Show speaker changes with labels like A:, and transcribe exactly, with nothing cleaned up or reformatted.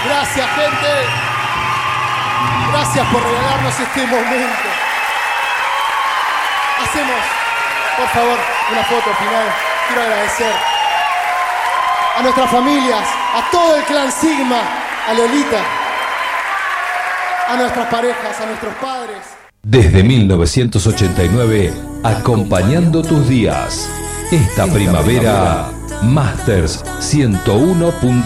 A: Gracias, gente. Gracias por regalarnos este momento. Hacemos, por favor, una foto final. Quiero agradecer a nuestras familias, a todo el clan Sigma, a Lolita, a nuestras parejas, a nuestros padres.
B: Desde mil novecientos ochenta y nueve, acompañando tus días. Esta primavera, Masters ciento uno punto